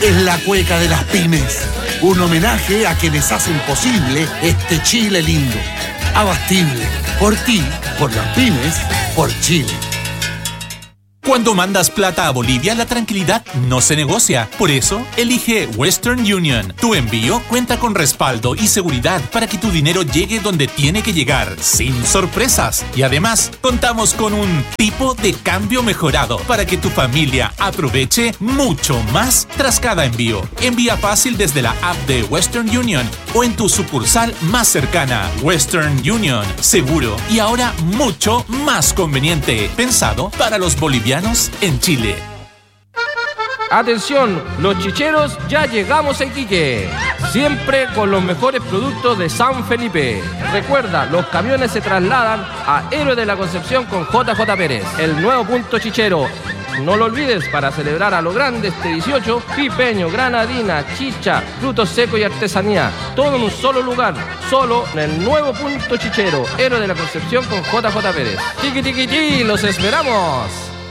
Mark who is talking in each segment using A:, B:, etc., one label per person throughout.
A: es la cueca de las pymes. Un homenaje a quienes hacen posible este Chile lindo. Abastible. Por ti, por las pymes, por Chile.
B: Cuando mandas plata a Bolivia, la tranquilidad no se negocia. Por eso, elige Western Union. Tu envío cuenta con respaldo y seguridad para que tu dinero llegue donde tiene que llegar, sin sorpresas. Y además, contamos con un tipo de cambio mejorado para que tu familia aproveche mucho más tras cada envío. Envía fácil desde la app de Western Union o en tu sucursal más cercana. Western Union, seguro y ahora mucho más conveniente. Pensado para los bolivianos en Chile.
C: Atención, los chicheros, ya llegamos a Iquique. Siempre con los mejores productos de San Felipe. Recuerda, los camiones se trasladan a Héroe de la Concepción con JJ Pérez, el nuevo punto chichero. No lo olvides, para celebrar a lo grande este 18, pipeño, granadina, chicha, frutos secos y artesanía. Todo en un solo lugar, solo en el nuevo punto chichero, Héroe de la Concepción con JJ Pérez. Tiqui tiqui ti, los esperamos.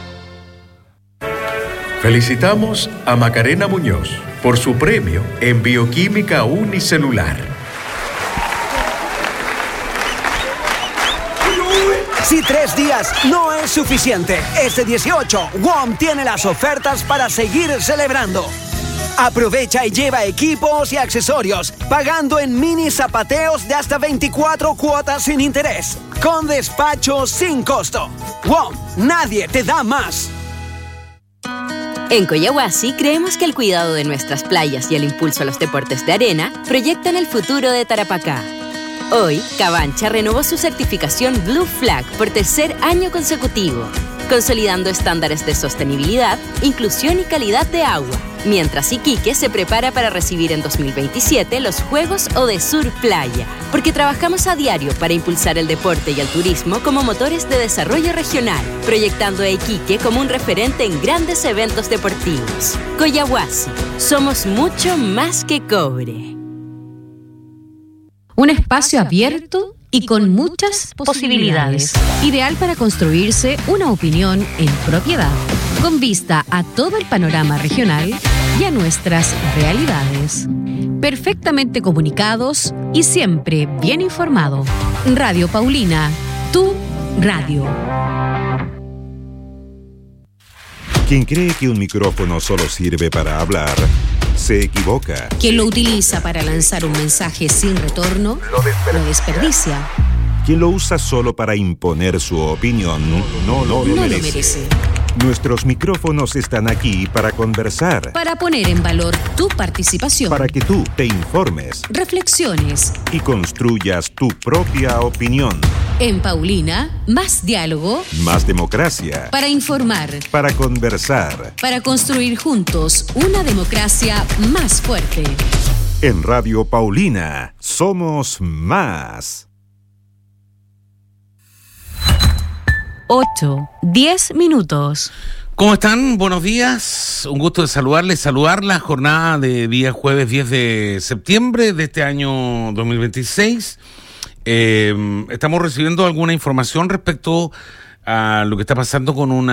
D: Felicitamos a Macarena Muñoz por su premio en Bioquímica Unicelular.
E: Si 3 días no es suficiente, este 18, WOM tiene las ofertas para seguir celebrando. Aprovecha y lleva equipos y accesorios, pagando en mini zapateos de hasta 24 cuotas sin interés, con despacho sin costo. WOM, nadie te da más.
F: En Coyahuasi creemos que el cuidado de nuestras playas y el impulso a los deportes de arena proyectan el futuro de Tarapacá. Hoy, Cabancha renovó su certificación Blue Flag por 3er año consecutivo, consolidando estándares de sostenibilidad, inclusión y calidad de agua, mientras Iquique se prepara para recibir en 2027 los Juegos Odesur Playa, porque trabajamos a diario para impulsar el deporte y el turismo como motores de desarrollo regional, proyectando a Iquique como un referente en grandes eventos deportivos. Coyahuasi, somos mucho más que cobre.
G: Un espacio abierto y con muchas posibilidades. Ideal para construirse una opinión en propiedad, con vista a todo el panorama regional y a nuestras realidades. Perfectamente comunicados y siempre bien informado. Radio Paulina, tu radio.
H: Quien cree que un micrófono solo sirve para hablar, se equivoca.
G: Quien lo utiliza para lanzar un mensaje sin retorno, lo desperdicia.
H: Quien lo usa solo para imponer su opinión, no lo merece. Nuestros micrófonos están aquí para conversar.
G: Para poner en valor tu participación.
H: Para que tú te informes.
G: Reflexiones.
H: Y construyas tu propia opinión.
G: En Paulina, más diálogo.
H: Más democracia.
G: Para informar.
H: Para conversar.
G: Para construir juntos una democracia más fuerte.
H: En Radio Paulina, somos más.
G: 8:10 minutos.
I: ¿Cómo están? Buenos días. Un gusto de saludar la jornada de día jueves 10 de septiembre de este año 2026. Estamos recibiendo alguna información respecto a lo que está pasando con un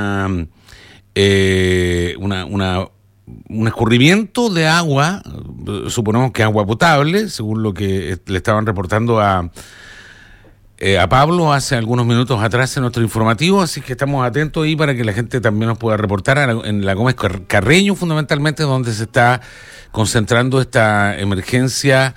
I: escurrimiento de agua, suponemos que agua potable, según lo que le estaban reportando a Pablo hace algunos minutos atrás en nuestro informativo, así que estamos atentos ahí para que la gente también nos pueda reportar en la Gómez Carreño, fundamentalmente, donde se está concentrando esta emergencia,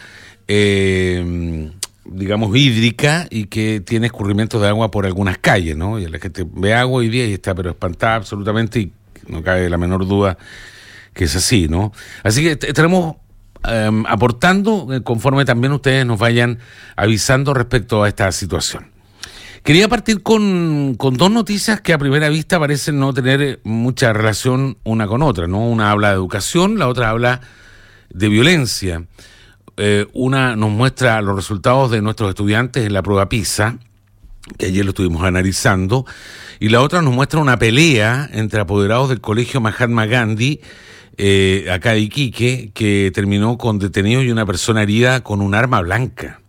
I: digamos, hídrica, y que tiene escurrimientos de agua por algunas calles, ¿no? Y la gente ve agua hoy día y está pero espantada absolutamente, y no cabe la menor duda que es así, ¿no? Así que estaremos aportando conforme también ustedes nos vayan avisando respecto a esta situación. Quería partir con dos noticias que a primera vista parecen no tener mucha relación una con otra, ¿no? Una habla de educación, la otra habla de violencia. Una nos muestra los resultados de nuestros estudiantes en la prueba PISA, que ayer lo estuvimos analizando, y la otra nos muestra una pelea entre apoderados del colegio Mahatma Gandhi, acá de Iquique, que terminó con detenidos y una persona herida con un arma blanca.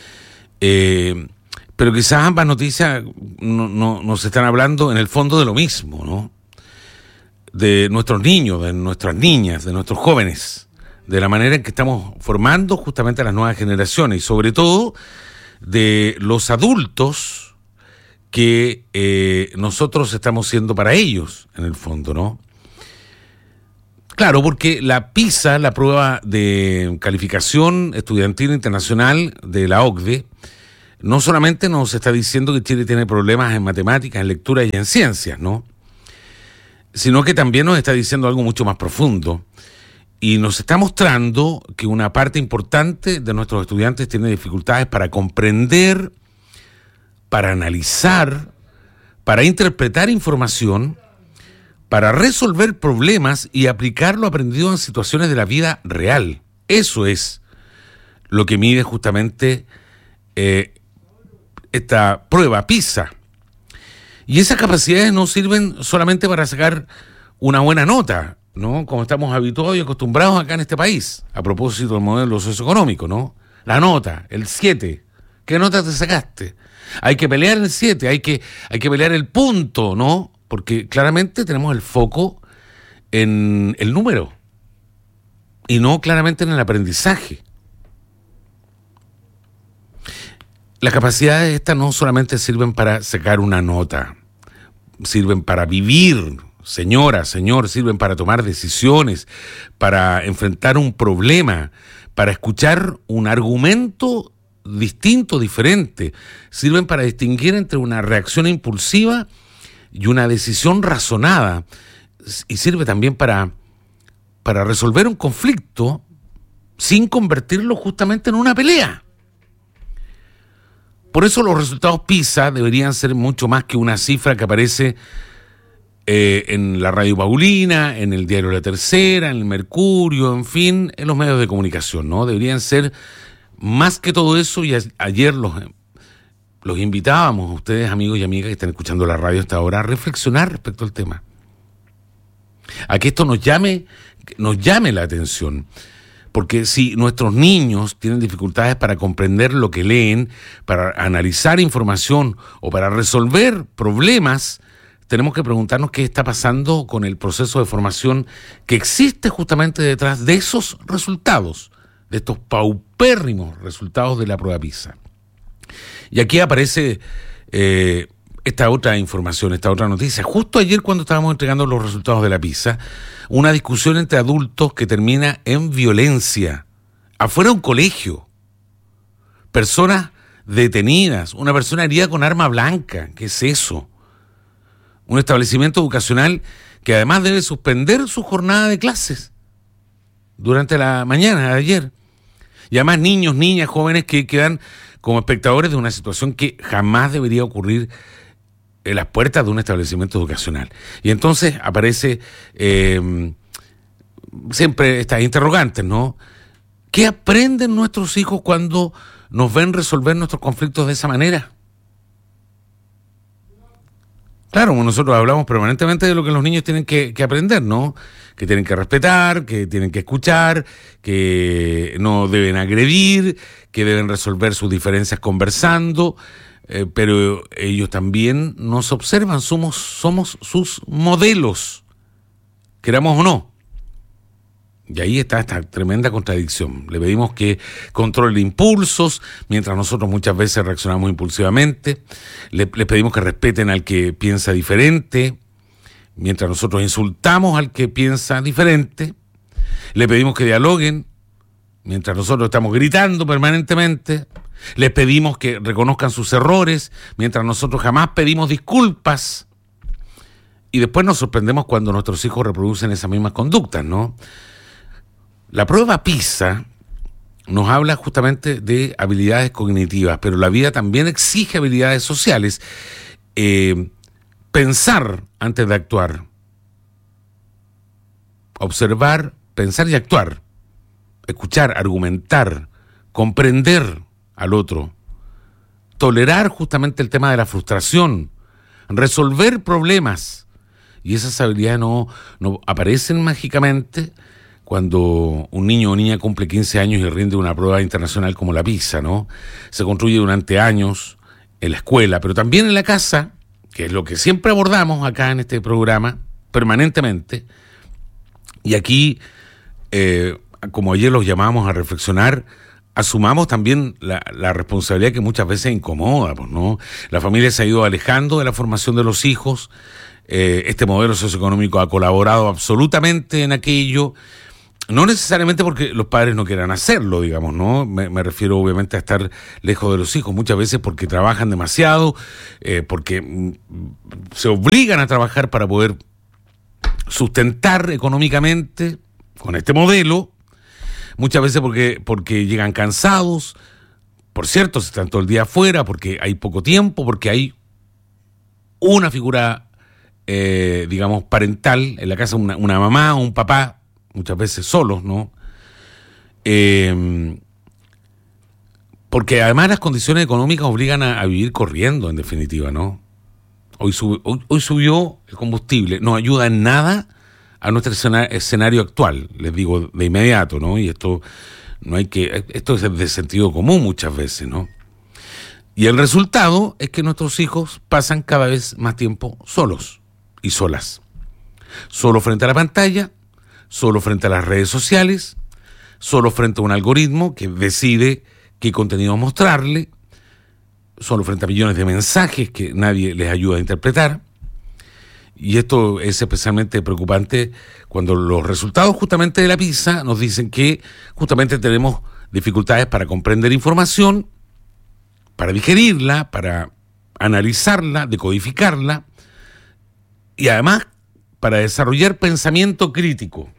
I: Pero quizás ambas noticias nos están hablando en el fondo de lo mismo, ¿no? de nuestros niños, de nuestras niñas, de nuestros jóvenes, de la manera en que estamos formando justamente a las nuevas generaciones y sobre todo de los adultos que nosotros estamos siendo para ellos, en el fondo, ¿no? Claro, porque la PISA, la prueba de calificación estudiantil internacional de la OCDE, no solamente nos está diciendo que Chile tiene problemas en matemáticas, en lectura y en ciencias, ¿no? Sino que también nos está diciendo algo mucho más profundo y nos está mostrando que una parte importante de nuestros estudiantes tiene dificultades para comprender, para analizar, para interpretar información, para resolver problemas y aplicar lo aprendido en situaciones de la vida real. Eso es lo que mide justamente esta prueba PISA. Y esas capacidades no sirven solamente para sacar una buena nota, ¿no? Como estamos habituados y acostumbrados acá en este país, a propósito del modelo socioeconómico, ¿no? La nota, el 7. ¿Qué nota te sacaste? Hay que pelear el 7, hay que pelear el punto, ¿no? Porque claramente tenemos el foco en el número y no claramente en el aprendizaje. Las capacidades estas no solamente sirven para sacar una nota, sirven para vivir, señora, señor, sirven para tomar decisiones, para enfrentar un problema, para escuchar un argumento distinto, diferente, sirven para distinguir entre una reacción impulsiva y una decisión razonada, y sirve también para resolver un conflicto sin convertirlo justamente en una pelea. Por eso los resultados PISA deberían ser mucho más que una cifra que aparece en la Radio Paulina, en el diario La Tercera, en el Mercurio, en fin, en los medios de comunicación, ¿no? Deberían ser más que todo eso, y ayer los invitábamos a ustedes, amigos y amigas que están escuchando la radio hasta ahora, a reflexionar respecto al tema. A que esto nos llame la atención. Porque si nuestros niños tienen dificultades para comprender lo que leen, para analizar información o para resolver problemas, tenemos que preguntarnos qué está pasando con el proceso de formación que existe justamente detrás de esos resultados, de estos paupérrimos resultados de la prueba PISA. Y aquí aparece esta otra información, esta otra noticia. Justo ayer, cuando estábamos entregando los resultados de la PISA, una discusión entre adultos que termina en violencia, afuera de un colegio, personas detenidas, una persona herida con arma blanca. ¿Qué es eso? Un establecimiento educacional que además debe suspender su jornada de clases durante la mañana de ayer. Y además niños, niñas, jóvenes que quedan como espectadores de una situación que jamás debería ocurrir en las puertas de un establecimiento educacional. Y entonces aparece siempre estas interrogantes, ¿no? ¿Qué aprenden nuestros hijos cuando nos ven resolver nuestros conflictos de esa manera? Claro, nosotros hablamos permanentemente de lo que los niños tienen que aprender, ¿no? Que tienen que respetar, que tienen que escuchar, que no deben agredir, que deben resolver sus diferencias conversando, pero ellos también nos observan, somos sus modelos, queramos o no. Y ahí está esta tremenda contradicción. Le pedimos que controle impulsos, mientras nosotros muchas veces reaccionamos impulsivamente. Les pedimos que respeten al que piensa diferente, mientras nosotros insultamos al que piensa diferente. Le pedimos que dialoguen, mientras nosotros estamos gritando permanentemente. Les pedimos que reconozcan sus errores, mientras nosotros jamás pedimos disculpas. Y después nos sorprendemos cuando nuestros hijos reproducen esas mismas conductas, ¿no? La prueba PISA nos habla justamente de habilidades cognitivas, pero la vida también exige habilidades sociales. Pensar antes de actuar. Observar, pensar y actuar. Escuchar, argumentar, comprender al otro. Tolerar justamente el tema de la frustración. Resolver problemas. Y esas habilidades no aparecen mágicamente cuando un niño o niña cumple 15 años y rinde una prueba internacional como la PISA, ¿no? Se construye durante años en la escuela, pero también en la casa, que es lo que siempre abordamos acá en este programa, permanentemente. Y aquí, como ayer los llamamos a reflexionar, asumamos también la responsabilidad que muchas veces incomoda, pues, ¿no? La familia se ha ido alejando de la formación de los hijos. Este modelo socioeconómico ha colaborado absolutamente en aquello. No necesariamente porque los padres no quieran hacerlo, digamos, ¿no? Me refiero obviamente a estar lejos de los hijos, muchas veces porque trabajan demasiado, porque se obligan a trabajar para poder sustentar económicamente con este modelo, muchas veces porque llegan cansados, por cierto, se están todo el día afuera, porque hay poco tiempo, porque hay una figura, digamos, parental en la casa, una mamá o un papá, muchas veces solos, ¿no? Porque además las condiciones económicas obligan a vivir corriendo, en definitiva, ¿no? Hoy subió el combustible, no ayuda en nada a nuestro escenario actual, les digo de inmediato, ¿no? Y esto es de sentido común muchas veces, ¿no? Y el resultado es que nuestros hijos pasan cada vez más tiempo solos y solas. Solo frente a la pantalla, solo frente a las redes sociales, solo frente a un algoritmo que decide qué contenido mostrarle, solo frente a millones de mensajes que nadie les ayuda a interpretar. Y esto es especialmente preocupante cuando los resultados justamente de la PISA nos dicen que justamente tenemos dificultades para comprender información, para digerirla, para analizarla, decodificarla y además para desarrollar pensamiento crítico,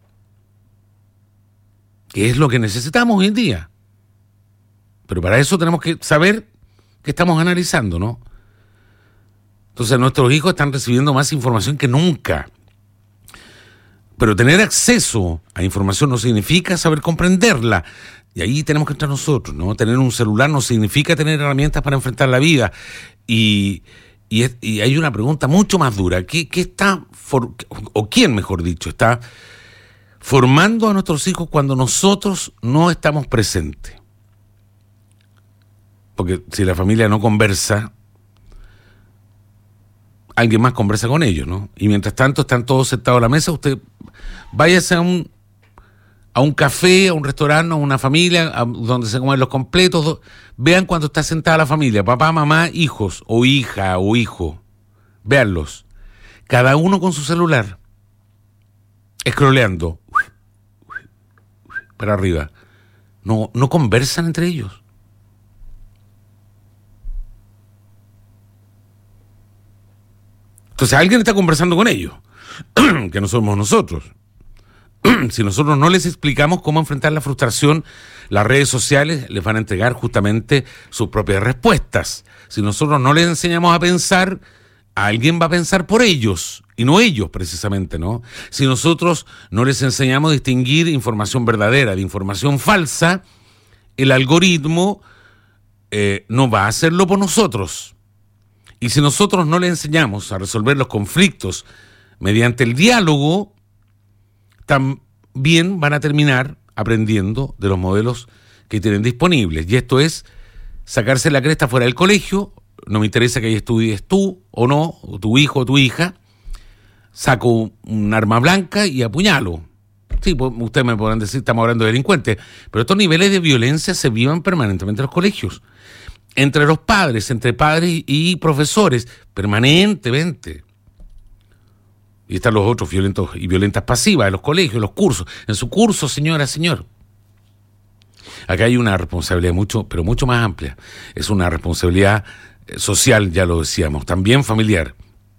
I: que es lo que necesitamos hoy en día. Pero para eso tenemos que saber qué estamos analizando, ¿no? Entonces nuestros hijos están recibiendo más información que nunca. Pero tener acceso a información no significa saber comprenderla. Y ahí tenemos que entrar nosotros, ¿no? Tener un celular no significa tener herramientas para enfrentar la vida. Y hay una pregunta mucho más dura. ¿Quién, mejor dicho, está formando a nuestros hijos cuando nosotros no estamos presentes? Porque si la familia no conversa, alguien más conversa con ellos, ¿no? Y mientras tanto están todos sentados a la mesa, usted váyase a un café, a un restaurante, a una familia, donde se comen los completos, vean cuando está sentada la familia, papá, mamá, hijos, o hija, o hijo, véanlos, cada uno con su celular, scrolleando para arriba, no conversan entre ellos. Entonces alguien está conversando con ellos, que no somos nosotros. Si nosotros no les explicamos cómo enfrentar la frustración, las redes sociales les van a entregar justamente sus propias respuestas. Si nosotros no les enseñamos a pensar, alguien va a pensar por ellos, y no ellos precisamente, ¿no? Si nosotros no les enseñamos a distinguir información verdadera de información falsa, el algoritmo no va a hacerlo por nosotros. Y si nosotros no les enseñamos a resolver los conflictos mediante el diálogo, también van a terminar aprendiendo de los modelos que tienen disponibles. Y esto es sacarse la cresta fuera del colegio. No me interesa que ahí estudies tú o no, o tu hijo o tu hija. Saco un arma blanca y apuñalo. Sí, pues ustedes me podrán decir, estamos hablando de delincuentes, pero estos niveles de violencia se viven permanentemente en los colegios. Entre los padres, entre padres y profesores, permanentemente. Y están los otros violentos y violentas pasivas de los colegios, los cursos. En su curso, señora, señor. Acá hay una responsabilidad pero mucho más amplia. Es una responsabilidad social, ya lo decíamos, también familiar.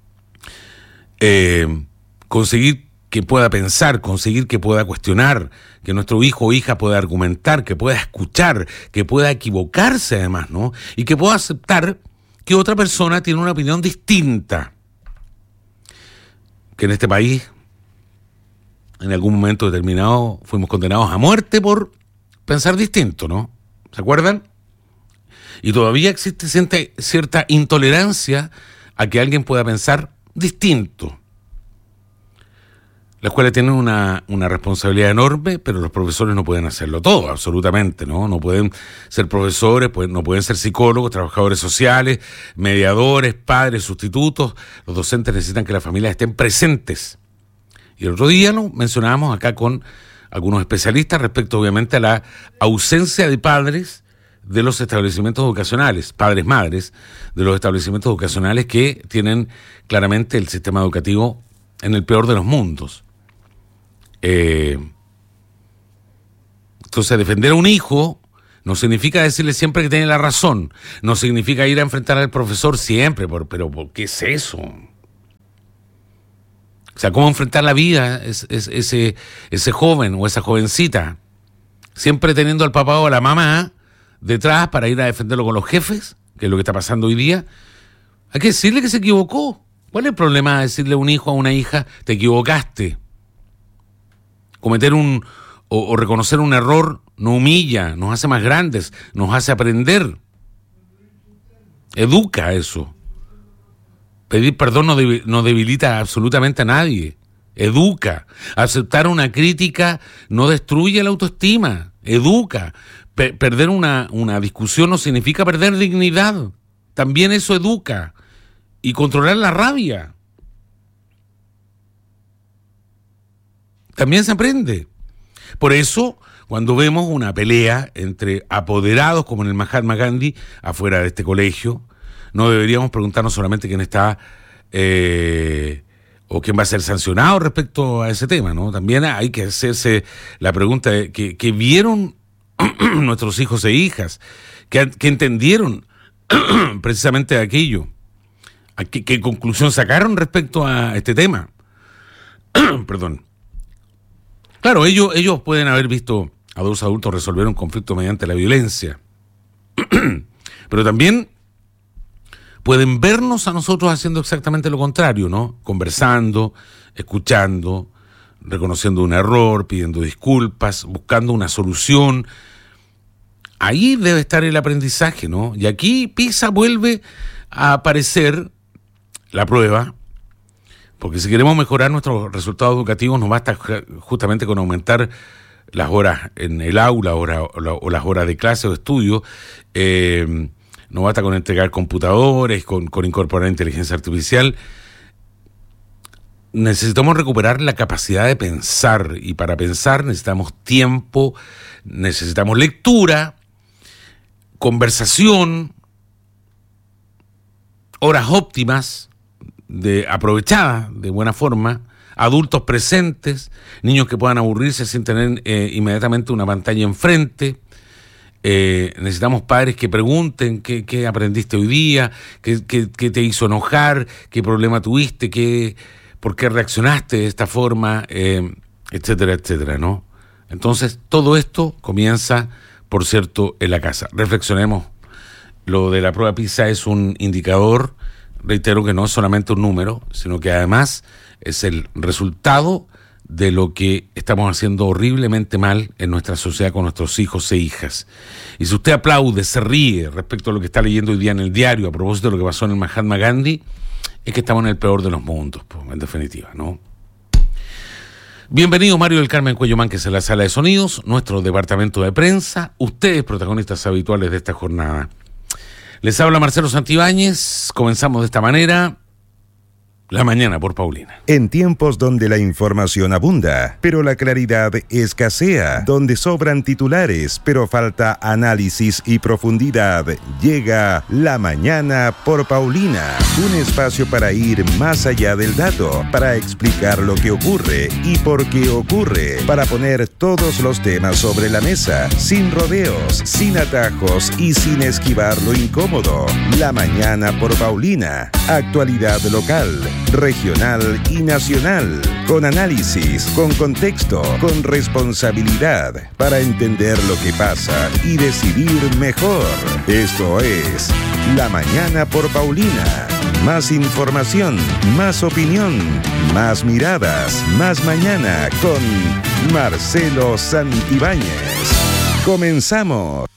I: Conseguir que pueda pensar, conseguir que pueda cuestionar, que nuestro hijo o hija pueda argumentar, que pueda escuchar, que pueda equivocarse además, ¿no? Y que pueda aceptar que otra persona tiene una opinión distinta. Que en este país, en algún momento determinado, fuimos condenados a muerte por pensar distinto, ¿no? ¿Se acuerdan? Y todavía existe cierta intolerancia a que alguien pueda pensar distinto. La escuela tiene una responsabilidad enorme, pero los profesores no pueden hacerlo todo, absolutamente, ¿no? No pueden ser profesores, no pueden ser psicólogos, trabajadores sociales, mediadores, padres, sustitutos. Los docentes necesitan que las familias estén presentes. Y el otro día lo mencionábamos acá con algunos especialistas respecto, obviamente, a la ausencia de padres de los establecimientos educacionales, padres, madres, de los establecimientos educacionales que tienen claramente el sistema educativo en el peor de los mundos. Entonces, defender a un hijo no significa decirle siempre que tiene la razón, no significa ir a enfrentar al profesor siempre, pero ¿por qué es eso? O sea, ¿cómo enfrentar la vida ese joven o esa jovencita? Siempre teniendo al papá o a la mamá detrás para ir a defenderlo con los jefes, que es lo que está pasando hoy día. Hay que decirle que se equivocó. ¿Cuál es el problema de decirle a un hijo o a una hija, te equivocaste? Cometer o reconocer un error no humilla, nos hace más grandes, nos hace aprender. Educa eso. Pedir perdón no debilita absolutamente a nadie. Educa. Aceptar una crítica no destruye la autoestima. Educa. Perder una discusión no significa perder dignidad. También eso educa. Y controlar la rabia también se aprende. Por eso, cuando vemos una pelea entre apoderados como en el Mahatma Gandhi, afuera de este colegio, no deberíamos preguntarnos solamente quién está o quién va a ser sancionado respecto a ese tema, ¿no? También hay que hacerse la pregunta de que vieron nuestros hijos e hijas, que entendieron precisamente aquello. ¿Qué conclusión sacaron respecto a este tema? Perdón. Claro, ellos pueden haber visto a dos adultos resolver un conflicto mediante la violencia. Pero también pueden vernos a nosotros haciendo exactamente lo contrario, ¿no? Conversando, escuchando, reconociendo un error, pidiendo disculpas, buscando una solución. Ahí debe estar el aprendizaje, ¿no? Y aquí PISA vuelve a aparecer la prueba, porque si queremos mejorar nuestros resultados educativos no basta justamente con aumentar las horas en el aula o las horas de clase o de estudio, no basta con entregar computadores, con incorporar inteligencia artificial. Necesitamos recuperar la capacidad de pensar, y para pensar necesitamos tiempo, necesitamos lectura, conversación, horas óptimas, aprovechadas de buena forma, adultos presentes, niños que puedan aburrirse sin tener inmediatamente una pantalla enfrente. Necesitamos padres que pregunten qué aprendiste hoy día, qué te hizo enojar, qué problema tuviste, por qué reaccionaste de esta forma, etcétera, etcétera, ¿no? Entonces, todo esto comienza, por cierto, en la casa. Reflexionemos. Lo de la prueba PISA es un indicador, reitero que no es solamente un número, sino que además es el resultado de lo que estamos haciendo horriblemente mal en nuestra sociedad con nuestros hijos e hijas. Y si usted aplaude, se ríe respecto a lo que está leyendo hoy día en el diario a propósito de lo que pasó en el Mahatma Gandhi, es que estamos en el peor de los mundos, pues, en definitiva, ¿no? Bienvenido Mario del Carmen Cuello Mánquez en la sala de sonidos, nuestro departamento de prensa, ustedes protagonistas habituales de esta jornada. Les habla Marcelo Santibáñez, comenzamos de esta manera. La mañana por Paulina.
H: En tiempos donde la información abunda, pero la claridad escasea, donde sobran titulares, pero falta análisis y profundidad, llega La Mañana por Paulina. Un espacio para ir más allá del dato, para explicar lo que ocurre y por qué ocurre, para poner todos los temas sobre la mesa, sin rodeos, sin atajos y sin esquivar lo incómodo. La Mañana por Paulina. Actualidad local, regional y nacional, con análisis, con contexto, con responsabilidad, para entender lo que pasa y decidir mejor. Esto es La Mañana por Paulina. Más información, más opinión, más miradas, más mañana con Marcelo Santibáñez. Comenzamos.